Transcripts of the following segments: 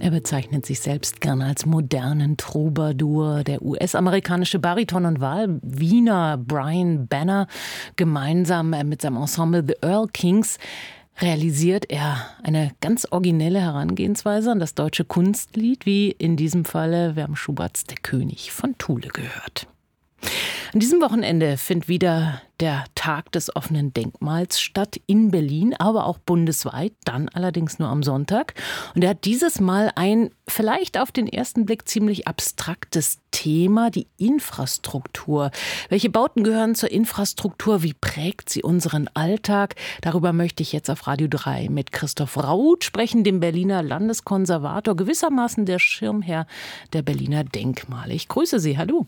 Er bezeichnet sich selbst gern als modernen Troubadour. Der US-amerikanische Bariton und Wiener Brian Banner, gemeinsam mit seinem Ensemble The Earl Kings, realisiert er eine ganz originelle Herangehensweise an das deutsche Kunstlied, wie in diesem Falle, wir haben Schuberts Der König von Thule gehört. An diesem Wochenende findet wieder der Tag des offenen Denkmals statt in Berlin, aber auch bundesweit, dann allerdings nur am Sonntag. Und er hat dieses Mal ein vielleicht auf den ersten Blick ziemlich abstraktes Thema, die Infrastruktur. Welche Bauten gehören zur Infrastruktur? Wie prägt sie unseren Alltag? Darüber möchte ich jetzt auf Radio 3 mit Christoph Rauth sprechen, dem Berliner Landeskonservator, gewissermaßen der Schirmherr der Berliner Denkmale. Ich grüße Sie, hallo.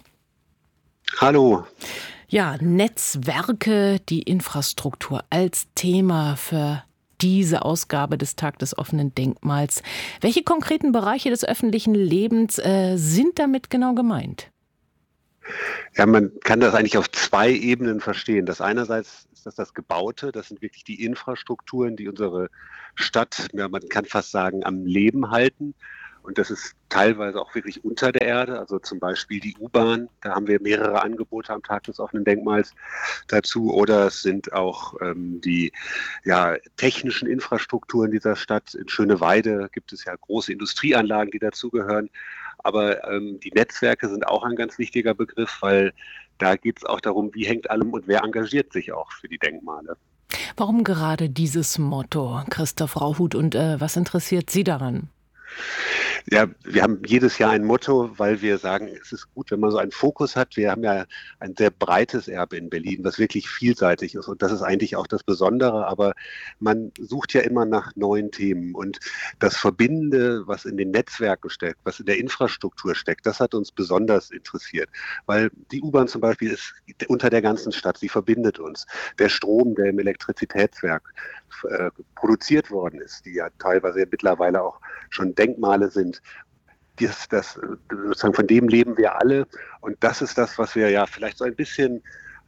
Hallo. Ja, Netzwerke, die Infrastruktur als Thema für diese Ausgabe des Tag des offenen Denkmals. Welche konkreten Bereiche des öffentlichen Lebens sind damit genau gemeint? Ja, man kann das eigentlich auf zwei Ebenen verstehen. Das einerseits ist das Gebaute, das sind wirklich die Infrastrukturen, die unsere Stadt, ja, man kann fast sagen, am Leben halten. Und das ist teilweise auch wirklich unter der Erde, also zum Beispiel die U-Bahn, da haben wir mehrere Angebote am Tag des offenen Denkmals dazu. Oder es sind auch die technischen Infrastrukturen dieser Stadt. In Schöneweide gibt es ja große Industrieanlagen, die dazugehören. Aber die Netzwerke sind auch ein ganz wichtiger Begriff, weil da geht es auch darum, wie hängt allem und wer engagiert sich auch für die Denkmale. Warum gerade dieses Motto, Christoph Rauth, und was interessiert Sie daran? Ja, wir haben jedes Jahr ein Motto, weil wir sagen, es ist gut, wenn man so einen Fokus hat. Wir haben ja ein sehr breites Erbe in Berlin, was wirklich vielseitig ist. Und das ist eigentlich auch das Besondere. Aber man sucht ja immer nach neuen Themen. Und das Verbindende, was in den Netzwerken steckt, was in der Infrastruktur steckt, das hat uns besonders interessiert. Weil die U-Bahn zum Beispiel ist unter der ganzen Stadt. Sie verbindet uns. Der Strom, der im Elektrizitätswerk produziert worden ist, die ja teilweise mittlerweile auch schon Denkmale sind. Sozusagen von dem leben wir alle, und das ist das, was wir ja vielleicht so ein bisschen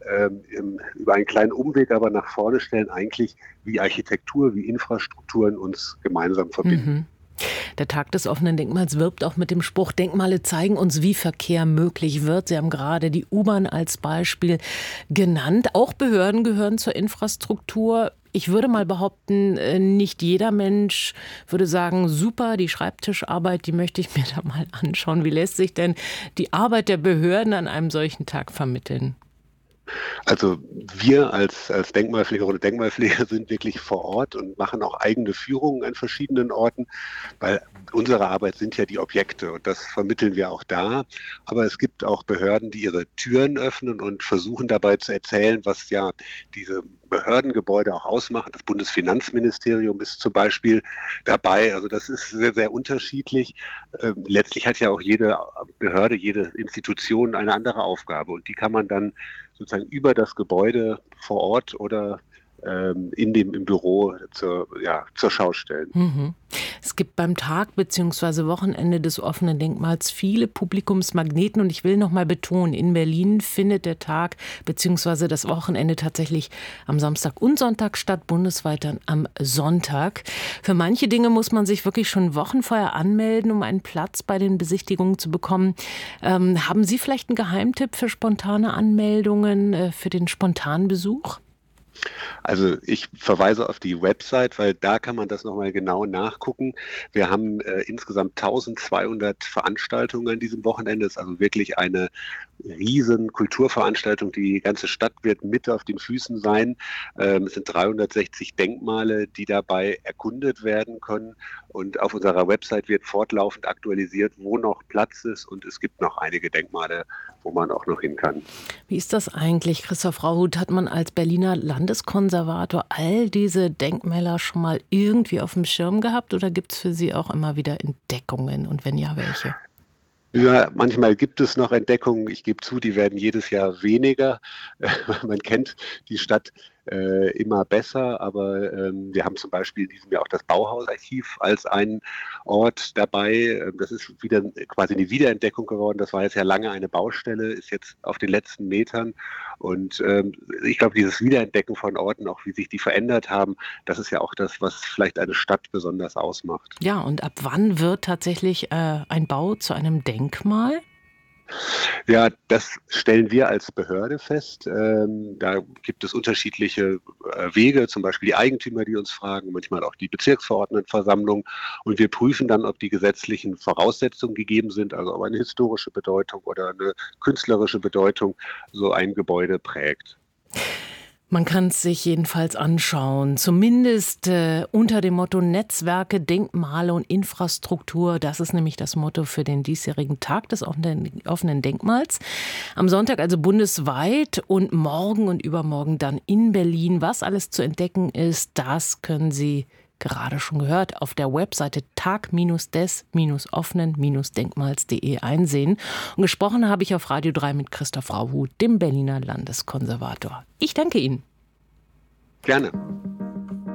über einen kleinen Umweg aber nach vorne stellen, eigentlich wie Architektur, wie Infrastrukturen uns gemeinsam verbinden. Mhm. Der Tag des offenen Denkmals wirbt auch mit dem Spruch, Denkmale zeigen uns, wie Verkehr möglich wird. Sie haben gerade die U-Bahn als Beispiel genannt. Auch Behörden gehören zur Infrastruktur. Ich würde mal behaupten, nicht jeder Mensch würde sagen, super, die Schreibtischarbeit, die möchte ich mir da mal anschauen. Wie lässt sich denn die Arbeit der Behörden an einem solchen Tag vermitteln? Also wir als Denkmalpfleger oder Denkmalpfleger sind wirklich vor Ort und machen auch eigene Führungen an verschiedenen Orten, weil unsere Arbeit sind ja die Objekte und das vermitteln wir auch da. Aber es gibt auch Behörden, die ihre Türen öffnen und versuchen dabei zu erzählen, was ja diese Behördengebäude auch ausmachen. Das Bundesfinanzministerium ist zum Beispiel dabei. Also das ist sehr, sehr unterschiedlich. Letztlich hat ja auch jede Behörde, jede Institution eine andere Aufgabe und die kann man dann sozusagen über das Gebäude vor Ort oder im Büro zur Schau stellen. Mhm. Es gibt beim Tag bzw. Wochenende des offenen Denkmals viele Publikumsmagneten und ich will noch mal betonen, in Berlin findet der Tag bzw. das Wochenende tatsächlich am Samstag und Sonntag statt, bundesweit dann am Sonntag. Für manche Dinge muss man sich wirklich schon Wochen vorher anmelden, um einen Platz bei den Besichtigungen zu bekommen. Haben Sie vielleicht einen Geheimtipp für spontane Anmeldungen, für den spontanen Besuch? Also ich verweise auf die Website, weil da kann man das nochmal genau nachgucken. Wir haben insgesamt 1200 Veranstaltungen an diesem Wochenende. Es ist also wirklich eine riesen Kulturveranstaltung. Die ganze Stadt wird mit auf den Füßen sein. Es sind 360 Denkmale, die dabei erkundet werden können. Und auf unserer Website wird fortlaufend aktualisiert, wo noch Platz ist. Und es gibt noch einige Denkmale, wo man auch noch hin kann. Wie ist das eigentlich, Christoph Rauth? Hat man als Berliner Landeskonservator all diese Denkmäler schon mal irgendwie auf dem Schirm gehabt oder gibt es für Sie auch immer wieder Entdeckungen und wenn ja, welche? Ja, manchmal gibt es noch Entdeckungen. Ich gebe zu, die werden jedes Jahr weniger. Man kennt die Stadt immer besser, aber wir haben zum Beispiel in diesem Jahr auch das Bauhausarchiv als einen Ort dabei. Das ist wieder quasi eine Wiederentdeckung geworden. Das war jetzt ja lange eine Baustelle, ist jetzt auf den letzten Metern. Und ich glaube, dieses Wiederentdecken von Orten, auch wie sich die verändert haben, das ist ja auch das, was vielleicht eine Stadt besonders ausmacht. Ja, und ab wann wird tatsächlich ein Bau zu einem Denkmal? Ja, das stellen wir als Behörde fest. Da gibt es unterschiedliche Wege, zum Beispiel die Eigentümer, die uns fragen, manchmal auch die Bezirksverordnetenversammlung. Und wir prüfen dann, ob die gesetzlichen Voraussetzungen gegeben sind, also ob eine historische Bedeutung oder eine künstlerische Bedeutung so ein Gebäude prägt. Man kann es sich jedenfalls anschauen, zumindest unter dem Motto Netzwerke, Denkmale und Infrastruktur. Das ist nämlich das Motto für den diesjährigen Tag des offenen Denkmals. Am Sonntag also bundesweit und morgen und übermorgen dann in Berlin. Was alles zu entdecken ist, das können Sie gerade schon gehört, auf der Webseite tag-des-offenen-denkmals.de einsehen. Und gesprochen habe ich auf Radio 3 mit Christoph Rauhut, dem Berliner Landeskonservator. Ich danke Ihnen. Gerne.